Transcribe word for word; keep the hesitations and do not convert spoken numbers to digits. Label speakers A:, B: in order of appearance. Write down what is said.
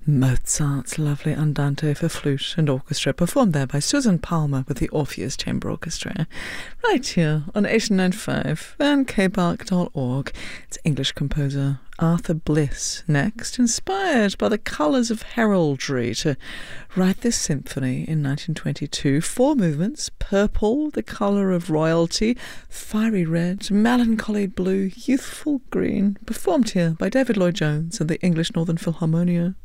A: Mozart's lovely Andante for flute and orchestra, performed there by Susan Palmer with the Orpheus Chamber Orchestra, right here on eight ninety-five and k bark dot org. It's English composer Arthur Bliss next, inspired by the colours of heraldry to write this symphony in nineteen twenty-two. Four movements: purple, the colour of royalty; fiery red; melancholy blue; youthful green. Performed here by David Lloyd-Jones and the English Northern Philharmonia.